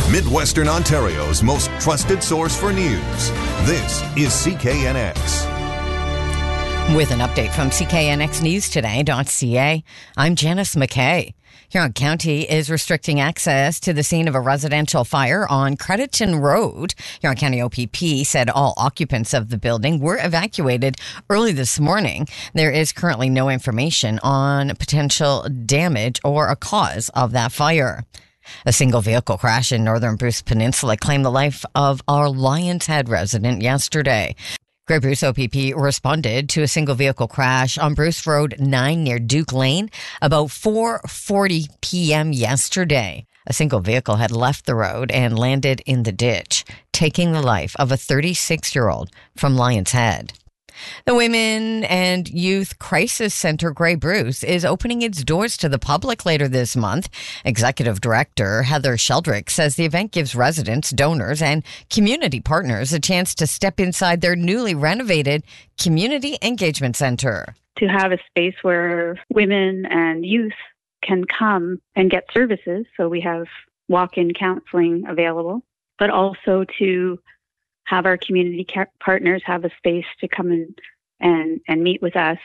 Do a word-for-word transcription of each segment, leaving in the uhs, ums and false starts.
Midwestern Ontario's most trusted source for news. This is C K N X. With an update from C K N X News Today dot C A, I'm Janice McKay. Huron County is restricting access to the scene of a residential fire on Crediton Road. Huron County O P P said all occupants of the building were evacuated early this morning. There is currently no information on potential damage or a cause of that fire. A single vehicle crash in northern Bruce Peninsula claimed the life of our Lions Head resident yesterday. Grey Bruce O P P responded to a single vehicle crash on Bruce Road nine near Duke Lane about four forty p.m. yesterday. A single vehicle had left the road and landed in the ditch, taking the life of a thirty-six-year-old from Lions Head. The Women and Youth Crisis Center Grey Bruce is opening its doors to the public later this month. Executive Director Heather Sheldrick says the event gives residents, donors, and community partners a chance to step inside their newly renovated Community Engagement Center. To have a space where women and youth can come and get services, so we have walk-in counseling available, but also to have our community partners have a space to come in and, and meet with us.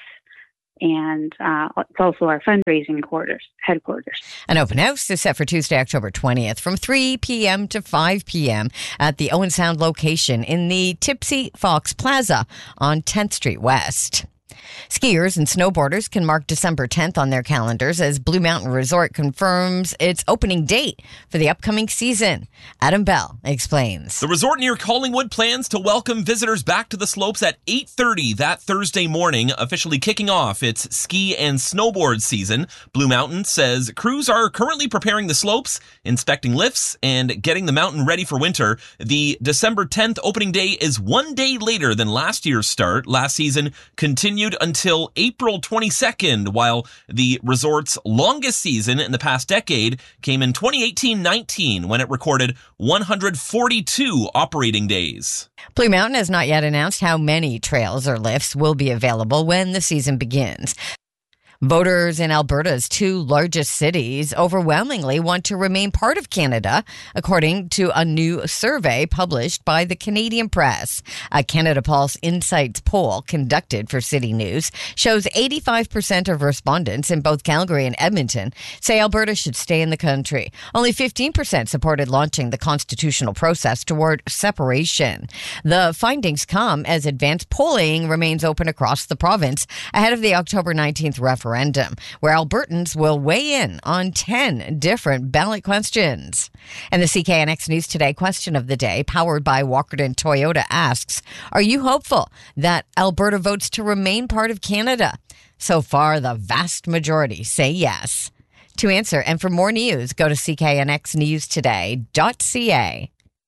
And uh, it's also our fundraising quarters, headquarters. An open house is set for Tuesday, October twentieth from three p.m. to five p.m. at the Owen Sound location in the Tipsy Fox Plaza on tenth Street West. Skiers and snowboarders can mark December tenth on their calendars as Blue Mountain Resort confirms its opening date for the upcoming season. Adam Bell explains. The resort near Collingwood plans to welcome visitors back to the slopes at eight thirty that Thursday morning, officially kicking off its ski and snowboard season. Blue Mountain says crews are currently preparing the slopes, inspecting lifts, and getting the mountain ready for winter. The December tenth opening day is one day later than last year's start. Last season continued until April twenty-second, while the resort's longest season in the past decade came in twenty eighteen nineteen when it recorded one hundred forty-two operating days. Blue Mountain has not yet announced how many trails or lifts will be available when the season begins. Voters in Alberta's two largest cities overwhelmingly want to remain part of Canada, according to a new survey published by the Canadian Press. A Canada Pulse Insights poll conducted for City News shows eighty-five percent of respondents in both Calgary and Edmonton say Alberta should stay in the country. Only fifteen percent supported launching the constitutional process toward separation. The findings come as advanced polling remains open across the province ahead of the October nineteenth referendum. Referendum, where Albertans will weigh in on ten different ballot questions. And the C K N X News Today question of the day, powered by Walkerton Toyota, asks, are you hopeful that Alberta votes to remain part of Canada? So far, the vast majority say yes. To answer and for more news, go to C K N X News Today dot C A.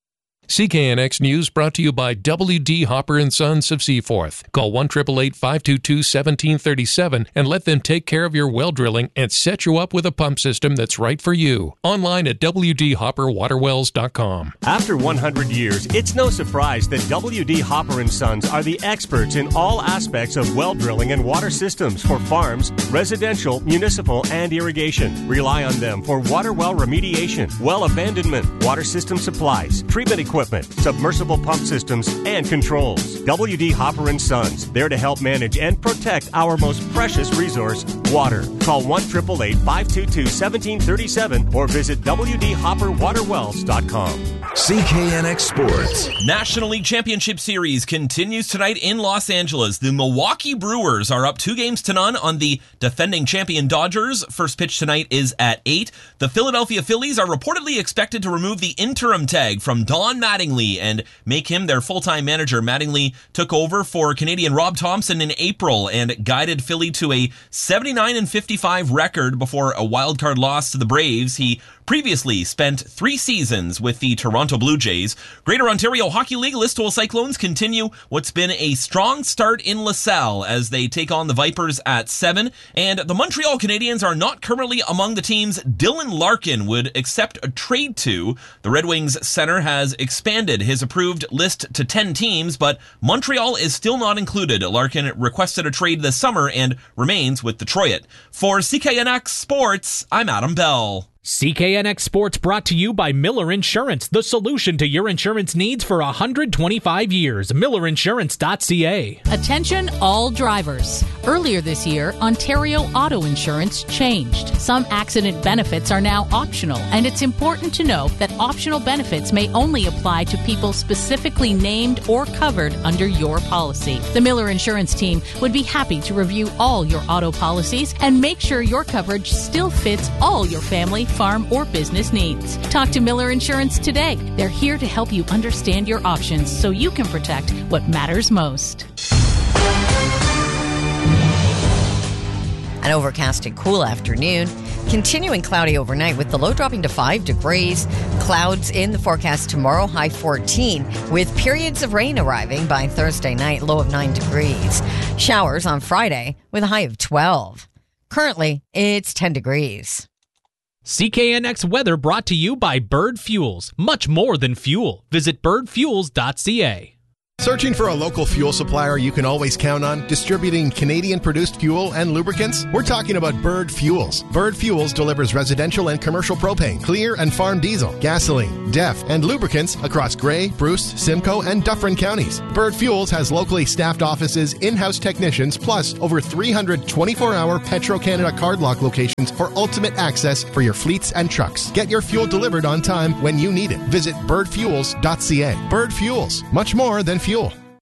C K N X News brought to you by W D. Hopper and Sons of Seaforth. Call one eight eight eight, five two two, one seven three seven and let them take care of your well drilling and set you up with a pump system that's right for you. Online at w d hopper waterwells dot com. After one hundred years, it's no surprise that W D. Hopper and Sons are the experts in all aspects of well drilling and water systems for farms, residential, municipal, and irrigation. Rely on them for water well remediation, well abandonment, water system supplies, treatment equipment, equipment, submersible pump systems, and controls. W D. Hopper and Sons, there to help manage and protect our most precious resource, water. Call one eight eight eight, five two two, one seven three seven or visit w d hopper waterwells dot com. C K N X Sports. National League Championship Series continues tonight in Los Angeles. The Milwaukee Brewers are up two games to none on the defending champion Dodgers. First pitch tonight is at eight. The Philadelphia Phillies are reportedly expected to remove the interim tag from Don Mattingly and make him their full-time manager. Mattingly took over for Canadian Rob Thompson in April and guided Philly to a seventy-nine and fifty-five record before a wild-card loss to the Braves. He previously spent three seasons with the Toronto Blue Jays. Greater Ontario Hockey League Listowel Cyclones continue what's been a strong start in LaSalle as they take on the Vipers at seven. And the Montreal Canadiens are not currently among the teams Dylan Larkin would accept a trade to. The Red Wings center has expanded his approved list to ten teams, but Montreal is still not included. Larkin requested a trade this summer and remains with Detroit. For C K N X Sports, I'm Adam Bell. C K N X Sports brought to you by Miller Insurance, the solution to your insurance needs for one hundred twenty-five years. Miller Insurance dot C A. Attention all drivers. Earlier this year, Ontario Auto Insurance changed. Some accident benefits are now optional, and it's important to know that optional benefits may only apply to people specifically named or covered under your policy. The Miller Insurance team would be happy to review all your auto policies and make sure your coverage still fits all your family, farm, or business needs. Talk to Miller Insurance today. They're here to help you understand your options so you can protect what matters most. An overcast and cool afternoon. Continuing cloudy overnight with the low dropping to five degrees. Clouds in the forecast tomorrow, high fourteen, with periods of rain arriving by Thursday night, low of nine degrees. Showers on Friday with a high of twelve. Currently, it's ten degrees. C K N X weather brought to you by Bird Fuels. Much more than fuel. Visit bird fuels dot C A. Searching for a local fuel supplier you can always count on, distributing Canadian-produced fuel and lubricants? We're talking about Bird Fuels. Bird Fuels delivers residential and commercial propane, clear and farm diesel, gasoline, D E F, and lubricants across Grey, Bruce, Simcoe, and Dufferin counties. Bird Fuels has locally staffed offices, in-house technicians, plus over three hundred twenty-four hour Petro-Canada cardlock locations for ultimate access for your fleets and trucks. Get your fuel delivered on time when you need it. Visit bird fuels dot C A. Bird Fuels, much more than fuel.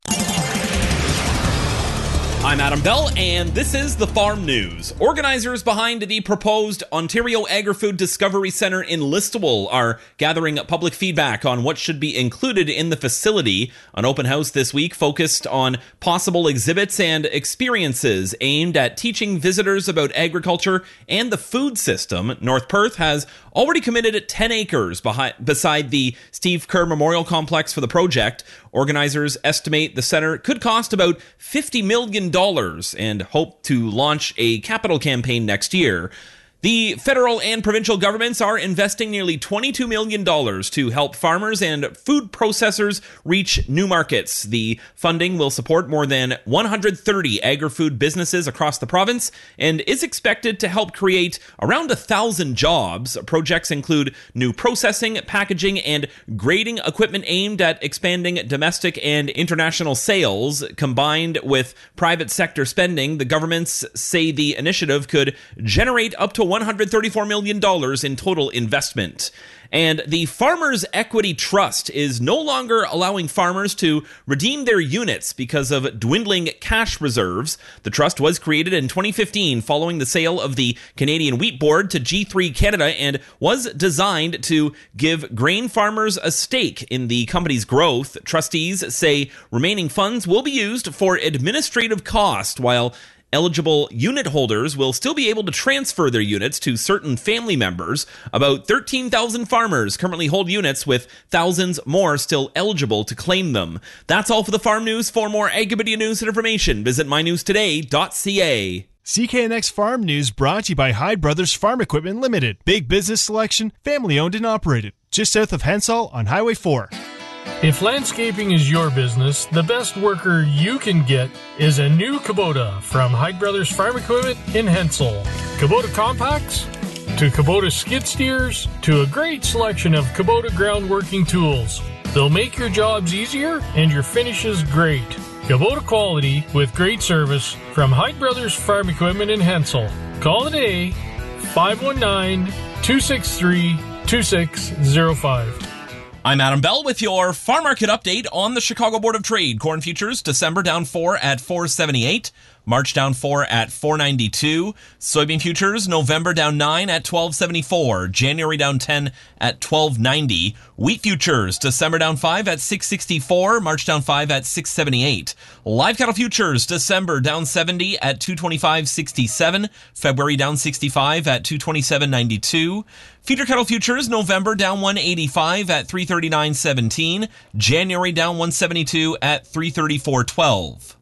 I'm Adam Bell, and this is the Farm News. Organizers behind the proposed Ontario Agri-Food Discovery Centre in Listowel are gathering public feedback on what should be included in the facility. An open house this week focused on possible exhibits and experiences aimed at teaching visitors about agriculture and the food system. North Perth has already committed ten acres behind, beside the Steve Kerr Memorial Complex for the project. Organizers estimate the centre could cost about fifty million dollars and hope to launch a capital campaign next year. The federal and provincial governments are investing nearly twenty-two million dollars to help farmers and food processors reach new markets. The funding will support more than one hundred thirty agri-food businesses across the province and is expected to help create around one thousand jobs. Projects include new processing, packaging, and grading equipment aimed at expanding domestic and international sales. Combined with private sector spending, the governments say the initiative could generate up to one hundred thirty-four million dollars in total investment. And the Farmers Equity Trust is no longer allowing farmers to redeem their units because of dwindling cash reserves. The trust was created in twenty fifteen following the sale of the Canadian Wheat Board to G three Canada and was designed to give grain farmers a stake in the company's growth. Trustees say remaining funds will be used for administrative cost, while eligible unit holders will still be able to transfer their units to certain family members. About thirteen thousand farmers currently hold units, with thousands more still eligible to claim them. That's all for the Farm News. For more Agribidia news and information, visit my news today dot C A. C K N X Farm News brought to you by Hyde Brothers Farm Equipment Limited. Big business selection, family owned and operated. Just south of Hensall on Highway four. If landscaping is your business, the best worker you can get is a new Kubota from Hyde Brothers Farm Equipment in Hensall. Kubota compacts, to Kubota skid steers, to a great selection of Kubota ground working tools. They'll make your jobs easier and your finishes great. Kubota quality with great service from Hyde Brothers Farm Equipment in Hensall. Call today, five one nine, two six three, two six zero five. I'm Adam Bell with your farm market update on the Chicago Board of Trade. Corn futures, December down four at four seventy-eight. March down four at four ninety-two. Soybean futures, November down nine at twelve seventy-four. January down ten at twelve ninety. Wheat futures, December down five at six sixty-four. March down five at six seventy-eight. Live cattle futures, December down seventy at two twenty-five sixty-seven. February down sixty-five at two twenty-seven ninety-two. Feeder cattle futures, November down one eighty-five at three thirty-nine seventeen. January down one seventy-two at three thirty-four twelve.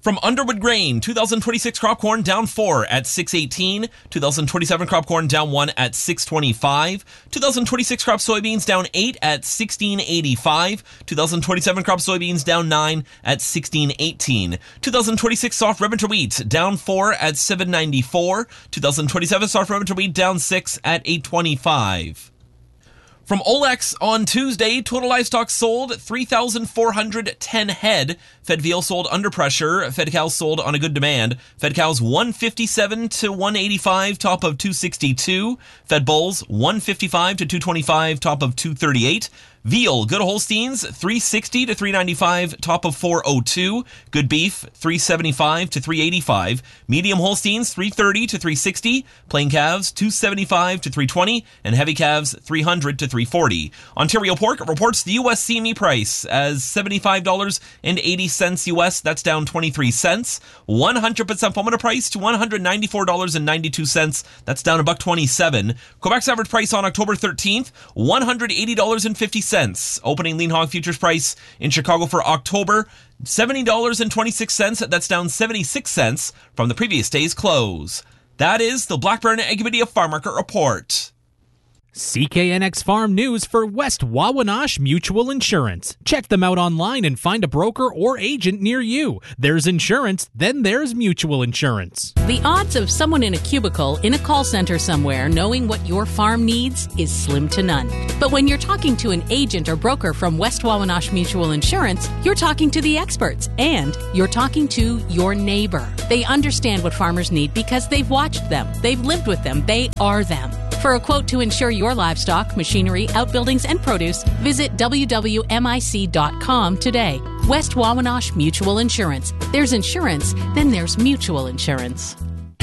From Underwood Grain, two thousand twenty-six crop corn down four at six eighteen. two thousand twenty-seven crop corn down one at six twenty-five. two thousand twenty-six crop soybeans down eight at sixteen eighty-five. two thousand twenty-seven crop soybeans down nine at sixteen eighteen. two thousand twenty-six soft red winter wheat down four at seven ninety-four. two thousand twenty-seven soft red winter wheat down six at eight twenty-five. From Olex on Tuesday, total livestock sold three thousand four hundred ten head. Fed veal sold under pressure. Fed cows sold on a good demand. Fed cows one fifty-seven to one eighty-five, top of two sixty-two. Fed bulls one fifty-five to two twenty-five, top of two thirty-eight. Veal, good Holsteins, three sixty to three ninety-five, top of four oh two. Good beef, three seventy-five to three eighty-five. Medium Holsteins, three thirty to three sixty. Plain calves, two seventy-five to three twenty. And heavy calves, three hundred to three forty. Ontario Pork reports the U S C M E price as seventy-five dollars and eighty cents U S. That's down twenty-three cents. one hundred percent formula price to one hundred ninety-four dollars and ninety-two cents. That's down a buck twenty-seven. Quebec's average price on October thirteenth, one hundred eighty dollars and fifty cents. Opening lean hog futures price in Chicago for October, seventy dollars and twenty-six cents. That's down seventy-six cents from the previous day's close. That is the Blackburn Ag Media Farm Market Report. C K N X Farm News for West Wawanosh Mutual Insurance. Check them out online and find a broker or agent near you. There's insurance, then there's mutual insurance. The odds of someone in a cubicle in a call center somewhere knowing what your farm needs is slim to none. But when you're talking to an agent or broker from West Wawanosh Mutual Insurance, you're talking to the experts and you're talking to your neighbor. They understand what farmers need because they've watched them, they've lived with them, they are them. For a quote to insure your livestock, machinery, outbuildings, and produce, visit w w m i c dot com today. West Wawanosh Mutual Insurance. There's insurance, then there's mutual insurance.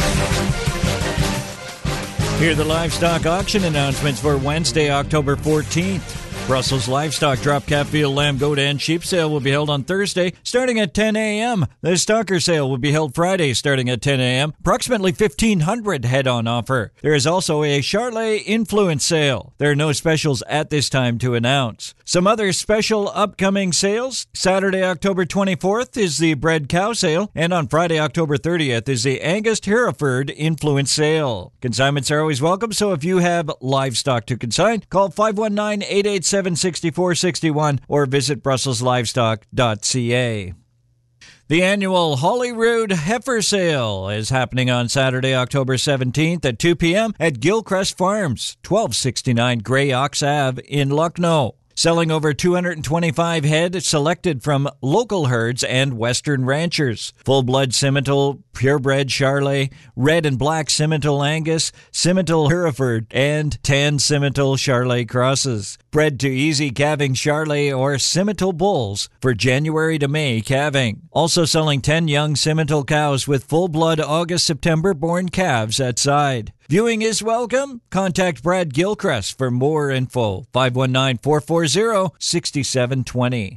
Here are the livestock auction announcements for Wednesday, October fourteenth. Brussels Livestock Drop Calf Veal Lamb Goat and Sheep Sale will be held on Thursday starting at ten a.m. The Stalker Sale will be held Friday starting at ten a.m. Approximately fifteen hundred head on offer. There is also a Charlet Influence Sale. There are no specials at this time to announce. Some other special upcoming sales. Saturday, October twenty-fourth is the Bred Cow Sale, and on Friday, October thirtieth is the Angus Hereford Influence Sale. Consignments are always welcome, so if you have livestock to consign, call five one nine, eight eight seven, six four six one or visit brussels livestock dot c a. The annual Holyrood Heifer Sale is happening on Saturday, October seventeenth at two p.m. at Gilcrest Farms, twelve sixty-nine Grey Ox Avenue in Lucknow. Selling over two hundred twenty-five head selected from local herds and Western ranchers. Full-blood Simmental, purebred Charlet, red and black Simmental Angus, Simmental Hereford, and tan Simmental Charlet crosses. Bred to easy calving Charlet or Simmental bulls for January to May calving. Also selling ten young Simmental cows with full-blood August-September born calves at side. Viewing is welcome. Contact Brad Gilchrist for more info. five one nine, four four zero, six seven two zero.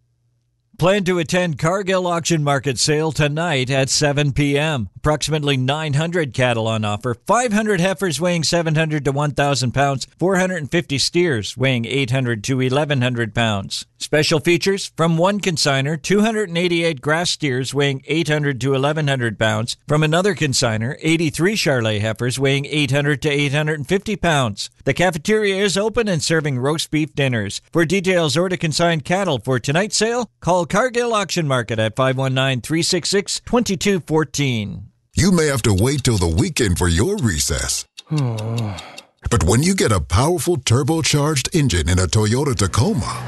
Plan to attend Cargill Auction Market Sale tonight at seven p.m. Approximately nine hundred cattle on offer, five hundred heifers weighing seven hundred to one thousand pounds, four hundred fifty steers weighing eight hundred to eleven hundred pounds. Special features from one consigner, two hundred eighty-eight grass steers weighing eight hundred to eleven hundred pounds. From another consigner, eighty-three Charlet heifers weighing eight hundred to eight hundred fifty pounds. The cafeteria is open and serving roast beef dinners. For details or to consign cattle for tonight's sale, call Cargill Auction Market at five one nine, three six six, two two one four. You may have to wait till the weekend for your recess. But when you get a powerful turbocharged engine in a Toyota Tacoma,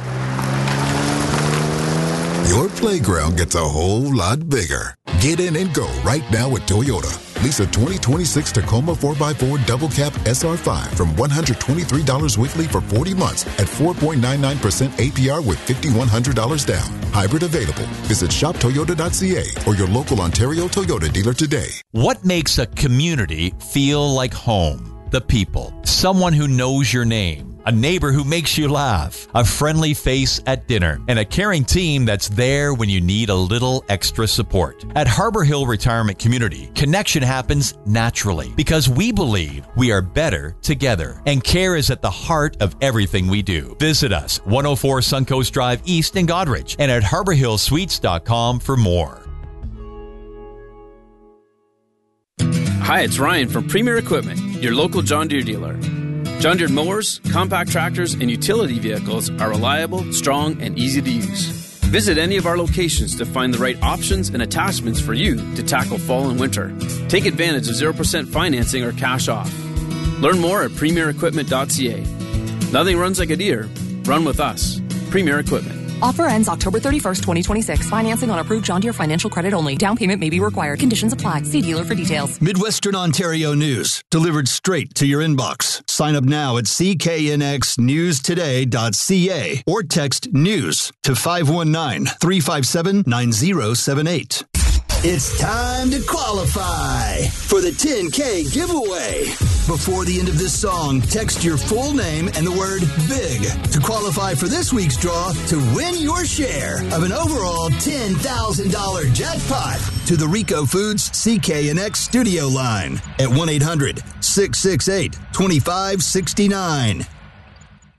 your playground gets a whole lot bigger. Get in and go right now at Toyota. Lease a twenty twenty-six Tacoma four by four Double Cab S R five from one hundred twenty-three dollars weekly for forty months at four point nine nine percent A P R with five thousand one hundred dollars down. Hybrid available. Visit shop toyota dot c a or your local Ontario Toyota dealer today. What makes a community feel like home? The people. Someone who knows your name. A neighbor who makes you laugh, a friendly face at dinner, and a caring team that's there when you need a little extra support. At Harbor Hill Retirement Community, connection happens naturally because we believe we are better together, and care is at the heart of everything we do. Visit us, one oh four Suncoast Drive East in Goderich, and at harbor hill suites dot com for more. Hi, it's Ryan from Premier Equipment, your local John Deere dealer. John Deere mowers, compact tractors, and utility vehicles are reliable, strong, and easy to use. Visit any of our locations to find the right options and attachments for you to tackle fall and winter. Take advantage of zero percent financing or cash off. Learn more at premier equipment dot c a. Nothing runs like a Deere. Run with us. Premier Equipment. Offer ends October thirty-first, twenty twenty-six. Financing on approved John Deere financial credit only. Down payment may be required. Conditions apply. See dealer for details. Midwestern Ontario news. Delivered straight to your inbox. Sign up now at c k n x news today dot c a or text NEWS to five one nine, three five seven, nine zero seven eight. It's time to qualify for the ten K giveaway. Before the end of this song, text your full name and the word BIG to qualify for this week's draw to win your share of an overall ten thousand dollars jackpot to the Rico Foods C K N X studio line at one eight hundred, six six eight, two five six nine.